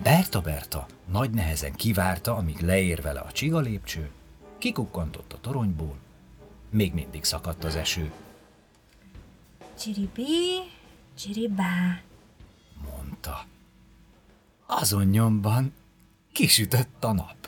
Berta nagy nehezen kivárta, amíg leér vele a csigalépcső, kikukkantott a toronyból, még mindig szakadt az eső. Csiribí, csiribá, mondta. Azon nyomban kisütött a nap.